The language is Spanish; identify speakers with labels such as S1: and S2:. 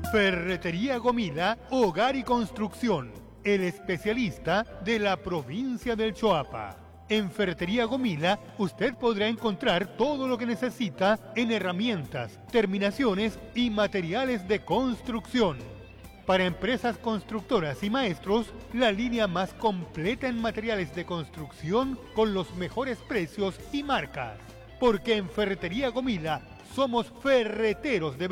S1: Ferretería Gomila, Hogar y Construcción, el especialista de la provincia del Choapa. En Ferretería Gomila usted podrá encontrar todo lo que necesita en herramientas, terminaciones y materiales de construcción. Para empresas constructoras y maestros, la línea más completa en materiales de construcción con los mejores precios y marcas. Porque en Ferretería Gomila somos ferreteros de